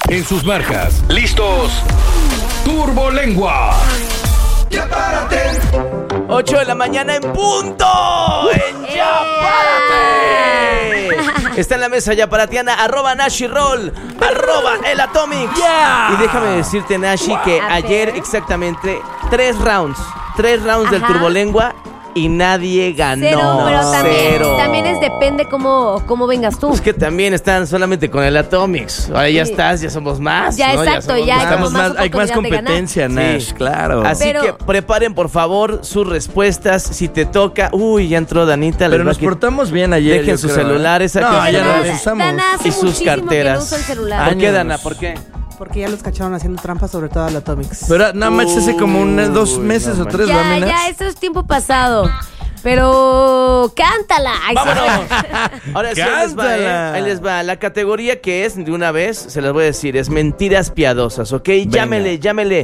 En sus marcas, listos, Turbolengua. Ya párate. 8 de la mañana en punto. En Ya Párate. Está en la mesa yaparatiana, @NashiRoll, @el Atomic. Yeah. Y déjame decirte, Nashi, que ayer exactamente 3 rounds del Turbolengua y nadie ganó. Cero, pero Cero. también depende cómo vengas tú. Es que también están solamente con el Atomics. Ahora ya estás, ya somos más. Ya, ¿no? exacto, somos ya más. estamos más hay más oportunidad de ganar. competencia, Nash, Sí. claro. Así Pero- que preparen por favor sus respuestas. Si te toca, ya entró Danita. Pero les va nos a quitar- portamos bien ayer. Dejen yo sus creo, celulares, No, saquen ya sus no celulares. los usamos. Dana hace Y sus muchísimo que carteras. no usa el celular. ¿Por qué, Años. Dana? ¿Por qué? Porque ya los cacharon haciendo trampas, sobre todo al Atomics. Pero nada más hace como 2 meses no o 3, ¿va, Ya, Minas? ya, esto es tiempo pasado. Pero cántala. Ay, ¡Vámonos! sí. Ahora sí, Cántala. ahí les va. La categoría que es, de una vez, se las voy a decir, es mentiras piadosas, ¿ok? Llámele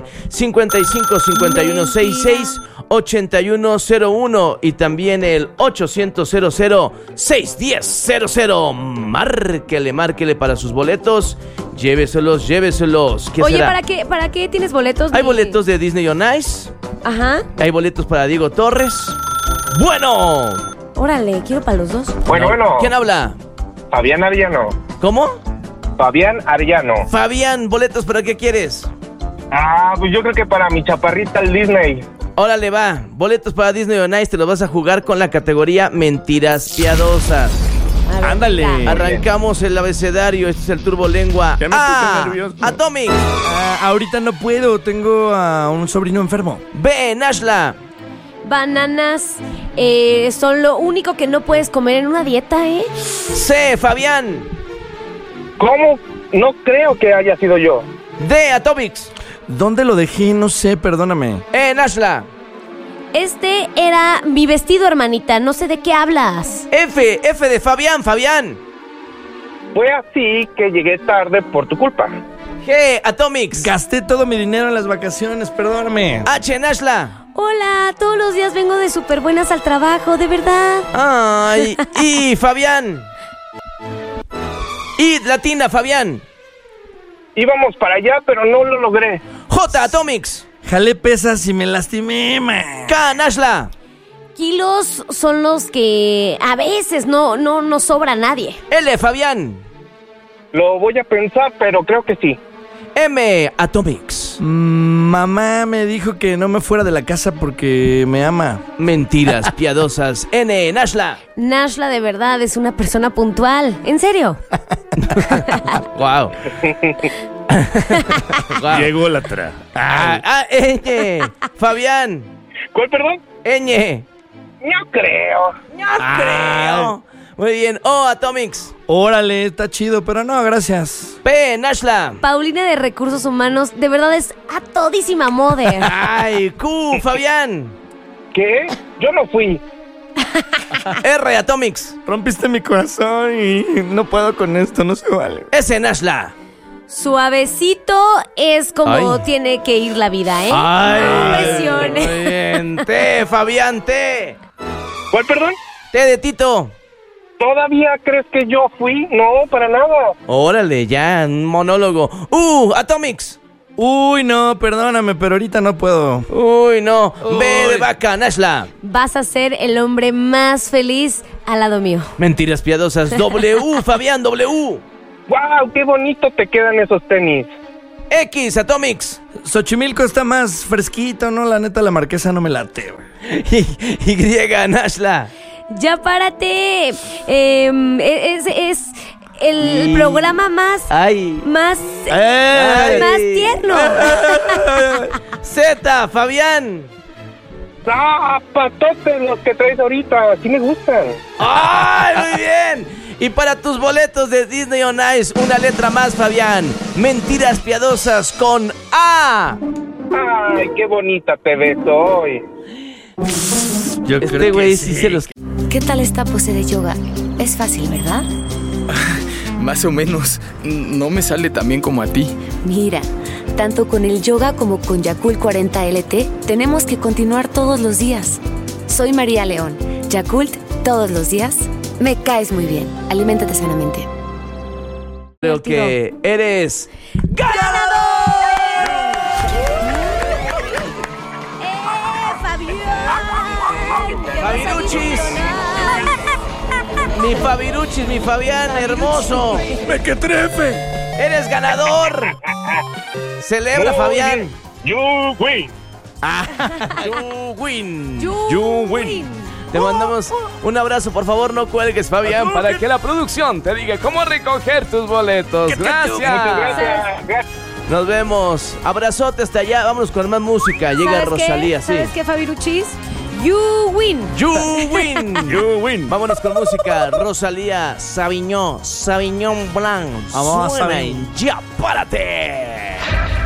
55 51 66 81 01 y también el 800 00 610 00. Márquele para sus boletos. Lléveselos. ¿Qué Oye, será? ¿para qué tienes boletos? Hay boletos de Disney on Ice. Ajá. Hay boletos para Diego Torres. Bueno. Órale, quiero para los dos. Bueno. ¿Quién habla? Fabián Arellano. ¿Cómo? Fabián Arellano. Fabián, ¿boletos para qué quieres? Pues yo creo que para mi chaparrita el Disney. Órale, va. Boletos para Disney on Ice. Te los vas a jugar con la categoría Mentiras Piadosas. A ver, Ándale. venga. Arrancamos el abecedario. Este es el Turbolengua. Ya me puse nervioso. Atomic. Ahorita no puedo, tengo a un sobrino enfermo. B, Nashla. Bananas son lo único que no puedes comer en una dieta, ¿eh? C, Fabián. ¿Cómo? No creo que haya sido yo. D, Atomics. ¿Dónde lo dejé? No sé, perdóname. E, Nashla. Este era mi vestido, hermanita. No sé de qué hablas. F de Fabián. Fue así que llegué tarde por tu culpa. G, Atomics. Gasté todo mi dinero en las vacaciones, perdóname. H, Nashla. Hola, todos los días vengo de súper buenas al trabajo, de verdad. Ay, I, Fabián. I, latina, Fabián. Íbamos para allá, pero no lo logré. J, Atomics. Jalé pesas y me lastimé, man. K, Nashla. Kilos son los que a veces no sobra a nadie. L, Fabián. Lo voy a pensar, pero creo que sí. M, Atomics. Mamá me dijo que no me fuera de la casa porque me ama. Mentiras piadosas. N, Nashla. Nashla de verdad es una persona puntual. ¿En serio? Wow. Llegó la tra. Ñ. Fabián. ¿Cuál, perdón? Ñ. No creo. No creo. Muy bien. O, Atomics. Órale, está chido, pero no, gracias. P, Nashla. Paulina de Recursos Humanos de verdad es a todísima mother. Ay, Q, Fabián. ¿Qué? Yo no fui. R, Atomics. Rompiste mi corazón y no puedo con esto, no se vale. S, Nashla. Suavecito es como Ay. tiene que ir la vida, ¿eh? Ay. No presiones. Muy bien. T, Fabián, T. ¿Cuál, perdón? T de Tito. ¿Todavía crees que yo fui? No, para nada. Órale, ya, un monólogo. Atomics. Uy, no, perdóname, pero ahorita no puedo. Uy, no. B de vaca, Nashla. Vas a ser el hombre más feliz al lado mío. Mentiras piadosas. W, Fabián, W. ¡Wow! ¡Qué bonito te quedan esos tenis! X, Atomics. Xochimilco está más fresquito, ¿no? La neta, la Marquesa no me late, güey. Y, Nashla. Ya párate. Es el programa más Ay. más tierno. Z, Fabián. ¡Zapatotes los que traes ahorita! ¡Sí me gustan! ¡Ay, muy bien! Y para tus boletos de Disney on Ice, una letra más, Fabián. Mentiras piadosas con A. ¡Ay, qué bonita te ves hoy! Yo Este güey sí se los... ¿Qué tal esta pose de yoga? Es fácil, ¿verdad? Más o menos. No me sale tan bien como a ti. Mira, tanto con el yoga como con Yakult 40 LT, tenemos que continuar todos los días. Soy María León. Yakult, todos los días. Me caes muy bien. Aliméntate sanamente. Creo que eres ganador. Fabiruchis. Mi Fabiruchis, mi Fabián, hermoso. ¡Me que trefe! Eres ganador. Celebra, Fabián. You win. You win. You win. Te mandamos un abrazo, por favor, no cuelgues, Fabián, para que la producción te diga cómo recoger tus boletos. Gracias. Gracias. Nos vemos. Abrazote hasta allá. Vámonos con más música. Llega ¿Sabes Rosalía, qué? sí. ¿Sabes qué, Fabiruchis? You win. You win. You win. Vámonos con música. Rosalía, Sauvignon Blanc. Vamos, Suena Sauvignon. en Ya Párate.